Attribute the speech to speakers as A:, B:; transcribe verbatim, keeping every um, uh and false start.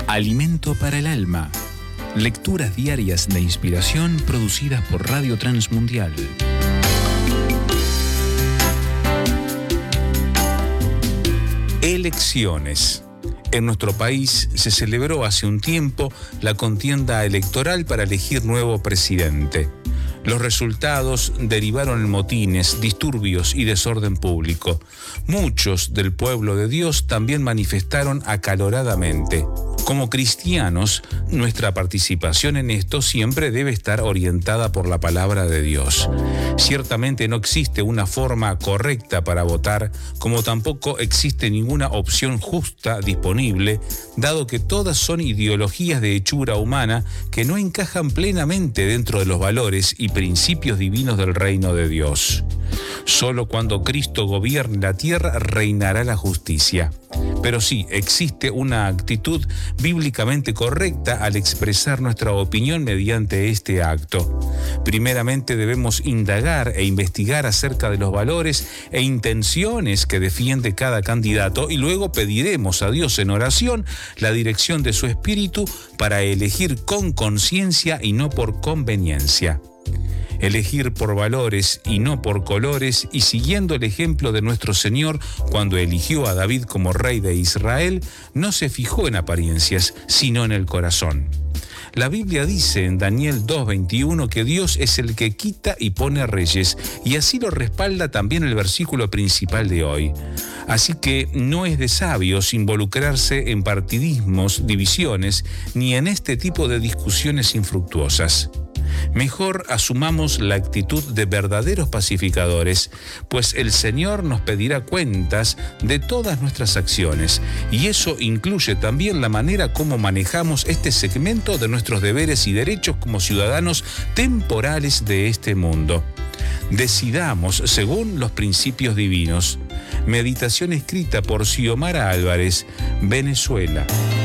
A: Alimento para el alma. Lecturas diarias de inspiración producidas por Radio Transmundial. Elecciones. En nuestro país se celebró hace un tiempo la contienda electoral para elegir nuevo presidente. Los resultados derivaron en motines, disturbios y desorden público. Muchos del pueblo de Dios también manifestaron acaloradamente. Como cristianos, nuestra participación en esto siempre debe estar orientada por la palabra de Dios. Ciertamente no existe una forma correcta para votar, como tampoco existe ninguna opción justa disponible, dado que todas son ideologías de hechura humana que no encajan plenamente dentro de los valores y principios divinos del reino de Dios. Solo cuando Cristo gobierne la tierra reinará la justicia. Pero sí, existe una actitud bíblicamente correcta al expresar nuestra opinión mediante este acto. Primeramente debemos indagar e investigar acerca de los valores e intenciones que defiende cada candidato y luego pediremos a Dios en oración la dirección de su espíritu para elegir con conciencia y no por conveniencia. Elegir por valores y no por colores, y siguiendo el ejemplo de nuestro Señor cuando eligió a David como rey de Israel, no se fijó en apariencias, sino en el corazón. La Biblia dice en Daniel dos veintiuno que Dios es el que quita y pone reyes, y así lo respalda también el versículo principal de hoy. Así que no es de sabios involucrarse en partidismos, divisiones, ni en este tipo de discusiones infructuosas. Mejor asumamos la actitud de verdaderos pacificadores, pues el Señor nos pedirá cuentas de todas nuestras acciones, y eso incluye también la manera como manejamos este segmento de nuestros deberes y derechos como ciudadanos temporales de este mundo. Decidamos según los principios divinos. Meditación escrita por Xiomara Álvarez, Venezuela.